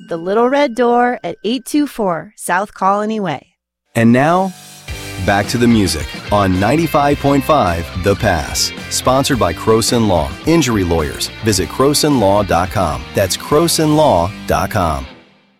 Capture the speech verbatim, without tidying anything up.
The Little Red Door at eight two four South Colony Way. And now, back to the music on ninety-five point five The Pass. Sponsored by Croson Law. Injury lawyers. Visit croson law dot com. That's croson law dot com.